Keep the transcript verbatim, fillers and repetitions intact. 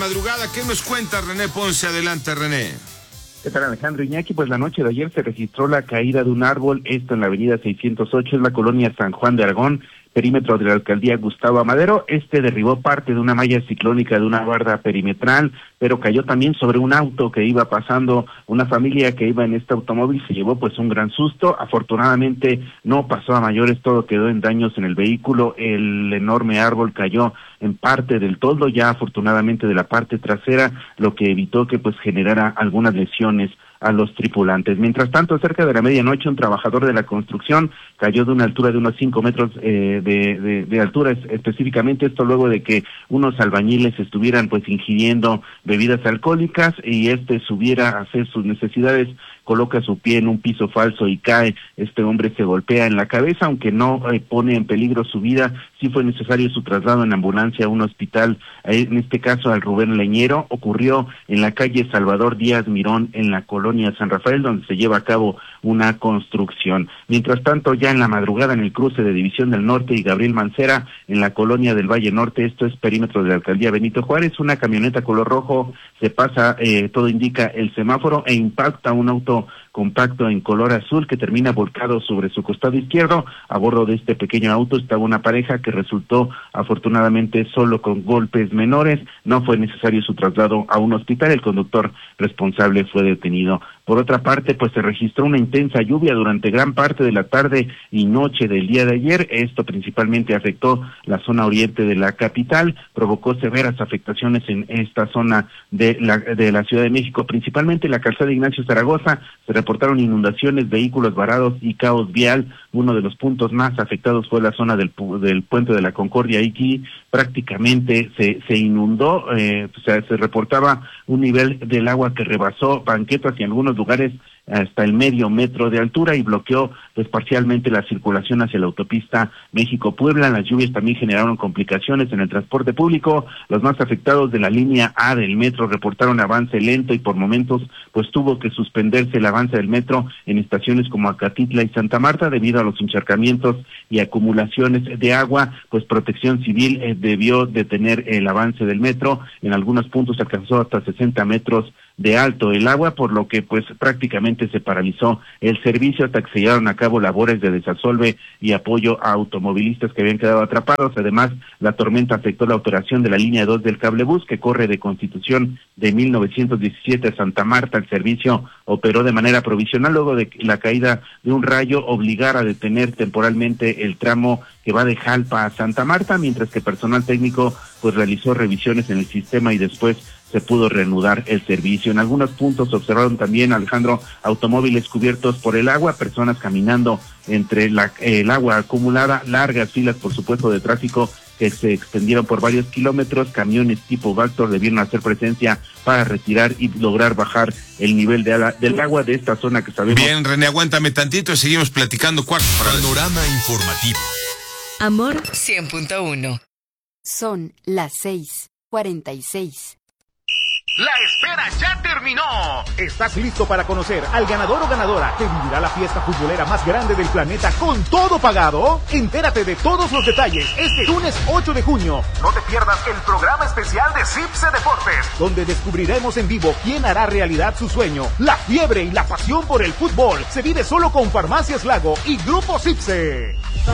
Madrugada, ¿qué nos cuenta René Ponce? Adelante, René. ¿Qué tal, Alejandro Iñaki? Pues la noche de ayer se registró la caída de un árbol, esto en la avenida seiscientos ocho, en la colonia San Juan de Aragón, perímetro de la alcaldía Gustavo Amadero. Este derribó parte de una malla ciclónica de una barda perimetral, pero cayó también sobre un auto que iba pasando. Una familia que iba en este automóvil se llevó pues un gran susto. Afortunadamente no pasó a mayores, todo quedó en daños en el vehículo. El enorme árbol cayó en parte del toldo, ya afortunadamente de la parte trasera, lo que evitó que pues generara algunas lesiones a los tripulantes. Mientras tanto, cerca de la medianoche, un trabajador de la construcción cayó de una altura de unos cinco metros eh, de, de, de altura, específicamente esto luego de que unos albañiles estuvieran pues ingiriendo bebidas alcohólicas y este subiera a hacer sus necesidades, coloca su pie en un piso falso y cae. Este hombre se golpea en la cabeza, aunque no eh, pone en peligro su vida. Sí fue necesario su traslado en ambulancia a un hospital, eh, en este caso al Rubén Leñero. Ocurrió en la calle Salvador Díaz Mirón, en la colonia San Rafael, donde se lleva a cabo una construcción. Mientras tanto, ya en la madrugada, en el cruce de División del Norte y Gabriel Mancera, en la colonia del Valle Norte, esto es perímetro de la alcaldía Benito Juárez, una camioneta color rojo se pasa, eh, todo indica, el semáforo e impacta un auto compacto en color azul que termina volcado sobre su costado izquierdo. A bordo de este pequeño auto estaba una pareja que resultó afortunadamente solo con golpes menores. No fue necesario su traslado a un hospital. El conductor responsable fue detenido. Por otra parte, pues se registró una intensa lluvia durante gran parte de la tarde y noche del día de ayer. Esto principalmente afectó la zona oriente de la capital, provocó severas afectaciones en esta zona de la, de la Ciudad de México, principalmente la calzada Ignacio Zaragoza. Se reportaron inundaciones, vehículos varados y caos vial. Uno de los puntos más afectados fue la zona del, del puente de la Concordia. Aquí prácticamente se, se inundó, eh, o sea, se reportaba un nivel del agua que rebasó banquetas y en algunos lugares hasta el medio metro de altura y bloqueó pues parcialmente la circulación hacia la autopista México-Puebla. Las lluvias también generaron complicaciones en el transporte público. Los más afectados de la línea A del metro reportaron avance lento y por momentos pues tuvo que suspenderse el avance del metro en estaciones como Acatitla y Santa Marta debido a los encharcamientos y acumulaciones de agua. Pues Protección Civil eh, debió detener el avance del metro. En algunos puntos alcanzó hasta sesenta metros de alto el agua, por lo que pues prácticamente se paralizó el servicio hasta que se llevaron a cabo labores de desasolve y apoyo a automovilistas que habían quedado atrapados. Además, la tormenta afectó la operación de la línea dos del cablebús que corre de Constitución de mil novecientos diecisiete a Santa Marta. El servicio operó de manera provisional luego de que la caída de un rayo obligara a detener temporalmente el tramo que va de Jalpa a Santa Marta, mientras que personal técnico pues realizó revisiones en el sistema y después se pudo reanudar el servicio. En algunos puntos se observaron también, Alejandro, automóviles cubiertos por el agua, personas caminando entre la, el agua acumulada, largas filas, por supuesto, de tráfico que se extendieron por varios kilómetros. Camiones tipo Vactor debieron hacer presencia para retirar y lograr bajar el nivel de ala, del agua de esta zona que sabemos. Bien, René, aguántame tantito y seguimos platicando. Cuarto panorama informativo. Amor cien punto uno. Son las seis cuarenta y seis. ¡La espera ya terminó! ¿Estás listo para conocer al ganador o ganadora que vivirá la fiesta futbolera más grande del planeta con todo pagado? Entérate de todos los detalles este lunes ocho de junio. No te pierdas el programa especial de Cipse Deportes, donde descubriremos en vivo quién hará realidad su sueño. La fiebre y la pasión por el fútbol se vive solo con Farmacias Lago y Grupo Cipse.